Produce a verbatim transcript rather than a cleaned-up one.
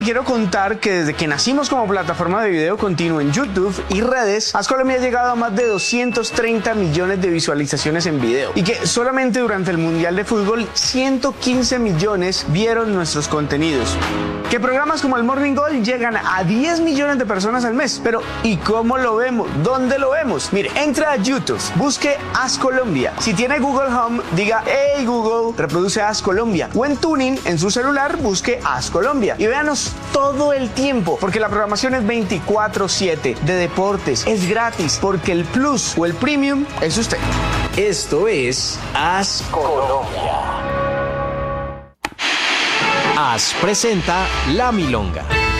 Quiero contar que desde que nacimos como plataforma de video continuo en YouTube y redes, Haz Colombia ha llegado a más de doscientos treinta millones de visualizaciones en video y que solamente durante el Mundial de Fútbol ciento quince millones vieron nuestros contenidos. Que programas como el Morning Gold llegan a diez millones de personas al mes, pero ¿y cómo lo vemos? ¿Dónde lo vemos? Mire, entra a YouTube, busque Haz Colombia. Si tiene Google Home, diga "Hey Google, reproduce Haz Colombia", o en Tuning, en su celular, busque Haz Colombia y véanos todo el tiempo, porque la programación es veinticuatro siete de deportes, es gratis, porque el Plus o el Premium es usted. Esto es Haz Colombia. Haz presenta La Milonga.